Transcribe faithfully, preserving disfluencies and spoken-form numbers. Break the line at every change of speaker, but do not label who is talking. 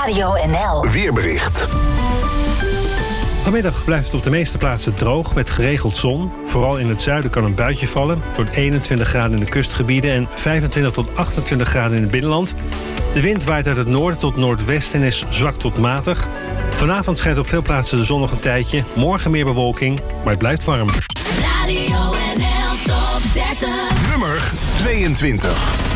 Radio N L
Weerbericht.
Vanmiddag blijft het op de meeste plaatsen droog met geregeld zon. Vooral in het zuiden kan een buitje vallen. Het wordt eenentwintig graden in de kustgebieden en vijfentwintig tot achtentwintig graden in het binnenland. De wind waait uit het noorden tot noordwesten en is zwak tot matig. Vanavond schijnt op veel plaatsen de zon nog een tijdje. Morgen meer bewolking, maar het blijft warm.
Radio N L Top dertig.
Nummer tweeëntwintig.